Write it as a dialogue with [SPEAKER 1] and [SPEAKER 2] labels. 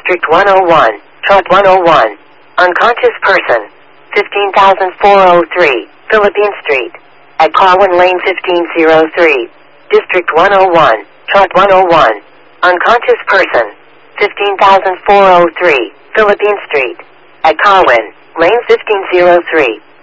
[SPEAKER 1] District 101, Truck 101. Unconscious person. 15,403, Philippine Street. At Carwin Lane 1503. District 101, Truck 101. Unconscious person. 15,403, Philippine Street. At Carwin Lane 1503.